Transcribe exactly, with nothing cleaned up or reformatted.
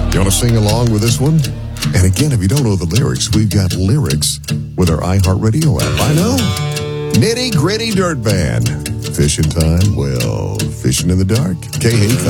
You want to sing along with this one? And again, if you don't know the lyrics, we've got lyrics with our iHeartRadio app. I know. Nitty Gritty Dirt Band. Fishing time? Well, fishing in the dark. Kay Hay